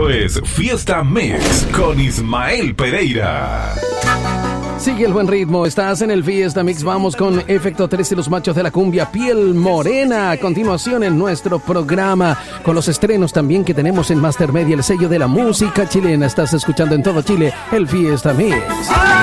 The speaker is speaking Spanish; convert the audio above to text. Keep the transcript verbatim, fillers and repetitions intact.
Esto es Fiesta Mix con Ismael Pereira. Sigue el buen ritmo, estás en el Fiesta Mix. Vamos con Efecto tres y los machos de la cumbia, Piel Morena. A continuación en nuestro programa, con los estrenos también que tenemos en Master Media, el sello de la música chilena. Estás escuchando en todo Chile el Fiesta Mix.